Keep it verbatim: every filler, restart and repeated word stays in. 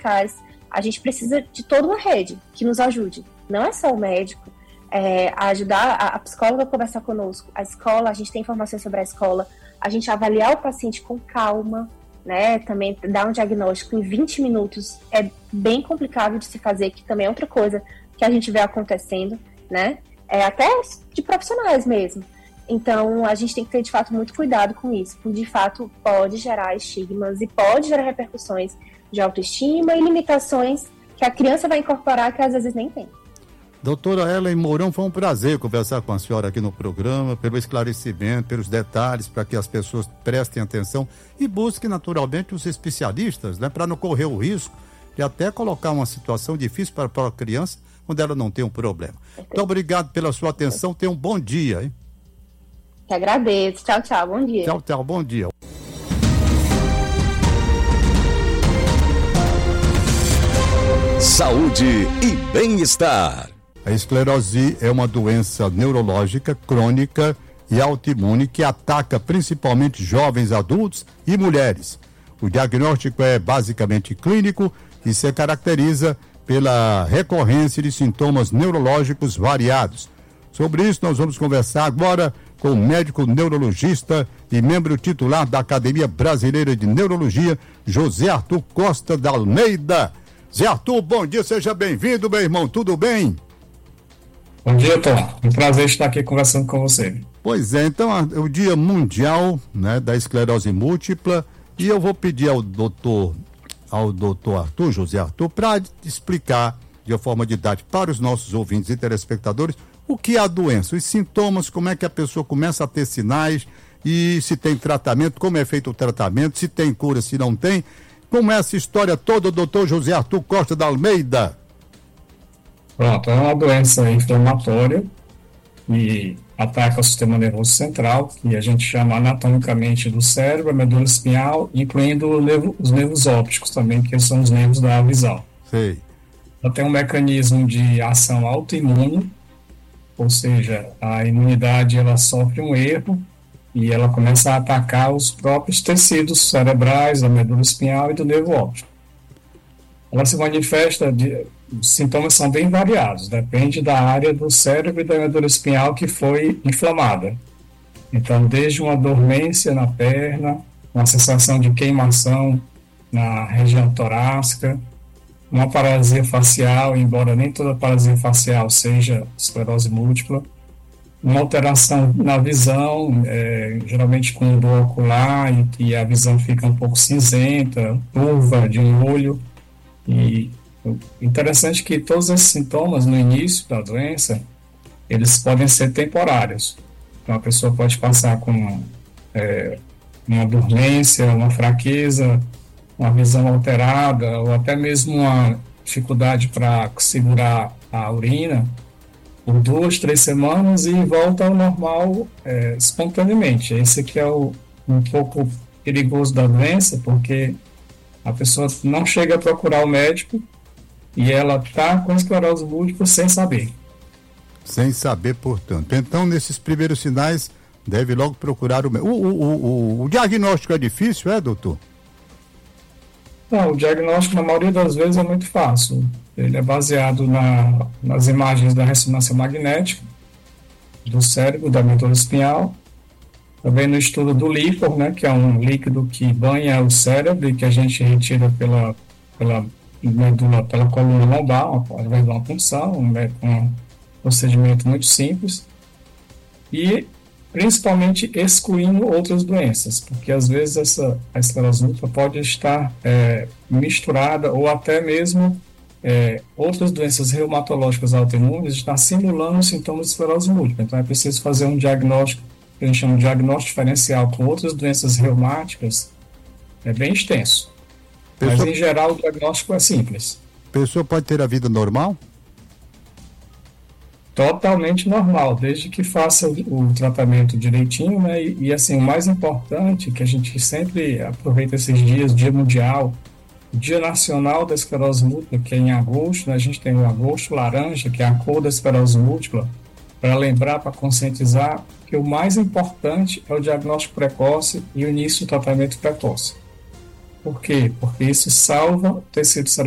eficaz. A gente precisa de toda uma rede que nos ajude. Não é só o médico, é, a ajudar a, a psicóloga a conversar conosco, a escola, a gente tem informações sobre a escola, a gente avaliar o paciente com calma, né? Também dar um diagnóstico em vinte minutos é bem complicado de se fazer, que também é outra coisa que a gente vê acontecendo, né? É, até de profissionais mesmo. Então, a gente tem que ter, de fato, muito cuidado com isso, porque, de fato, pode gerar estigmas e pode gerar repercussões de autoestima e limitações que a criança vai incorporar que às vezes nem tem. Doutora Ellen Mourão, foi um prazer conversar com a senhora aqui no programa, pelo esclarecimento, pelos detalhes, para que as pessoas prestem atenção e busquem naturalmente os especialistas, né, para não correr o risco de até colocar uma situação difícil para, para a criança, quando ela não tem um problema. Perfeito. Muito obrigado pela sua atenção, tenha um bom dia, hein? Que agradeço. Tchau, tchau. Bom dia. Tchau, tchau. Bom dia. Saúde e bem-estar. A esclerose é uma doença neurológica crônica e autoimune que ataca principalmente jovens adultos e mulheres. O diagnóstico é basicamente clínico e se caracteriza pela recorrência de sintomas neurológicos variados. Sobre isso, nós vamos conversar agora com o médico neurologista e membro titular da Academia Brasileira de Neurologia, José Arthur Costa da Almeida. Zé Arthur, bom dia, seja bem-vindo, meu irmão, tudo bem? Bom dia, Tom. É um prazer estar aqui conversando com você. Pois é, então é o Dia Mundial, né, da Esclerose Múltipla, e eu vou pedir ao doutor, ao doutor Arthur, José Arthur, para explicar de uma forma didática para os nossos ouvintes e telespectadores o que é a doença, os sintomas, como é que a pessoa começa a ter sinais e se tem tratamento, como é feito o tratamento, se tem cura, se não tem. Como é essa história toda, doutor José Arthur Costa da Almeida? Pronto, é uma doença inflamatória e ataca o sistema nervoso central, que a gente chama anatomicamente do cérebro, a medula espinhal, incluindo o nervo, os nervos ópticos também, que são os nervos da visão. Sei. Ela tem um mecanismo de ação autoimune, ou seja, a imunidade ela sofre um erro e ela começa a atacar os próprios tecidos cerebrais, da medula espinhal e do nervo óptico. Ela se manifesta, de, os sintomas são bem variados, depende da área do cérebro e da medula espinhal que foi inflamada. Então, desde uma dormência na perna, uma sensação de queimação na região torácica, uma paralisia facial, embora nem toda paralisia facial seja esclerose múltipla, uma alteração na visão, é, geralmente com dor ocular, e, e a visão fica um pouco cinzenta, turva de um olho. E interessante que todos esses sintomas no início da doença, eles podem ser temporários. Então a pessoa pode passar com é, uma dormência, uma fraqueza, uma visão alterada, ou até mesmo uma dificuldade para segurar a urina por duas, três semanas e volta ao normal é, espontaneamente. Esse aqui é o, um pouco perigoso da doença, porque a pessoa não chega a procurar o médico e ela está com esclerose múltipla sem saber. Sem saber, portanto. Então, nesses primeiros sinais, deve logo procurar o médico. O, o, o, o diagnóstico é difícil, é, doutor? Não, o diagnóstico, na maioria das vezes, é muito fácil. Ele é baseado na, nas imagens da ressonância magnética do cérebro, da medula espinhal, também no estudo do líquor, né, que é um líquido que banha o cérebro e que a gente retira pela, pela medula, pela coluna lombar, através de uma punção, um, um procedimento muito simples, e principalmente excluindo outras doenças, porque às vezes essa a esclerose múltipla pode estar é, misturada ou até mesmo é, outras doenças reumatológicas autoimunes estar simulando os sintomas de esclerose múltipla. Então é preciso fazer um diagnóstico, que a gente chama de diagnóstico diferencial com outras doenças reumáticas, é bem extenso. Pessoa... Mas em geral o diagnóstico é simples. A pessoa pode ter a vida normal? Totalmente normal, desde que faça o tratamento direitinho, né? E, e assim, o mais importante, que a gente sempre aproveita esses dias, Dia Mundial, Dia Nacional da Esclerose Múltipla, que é em agosto, né? A gente tem o agosto laranja, que é a cor da esclerose múltipla, para lembrar, para conscientizar que o mais importante é o diagnóstico precoce e o início do tratamento precoce. Por quê? Porque isso salva o tecido cerebral.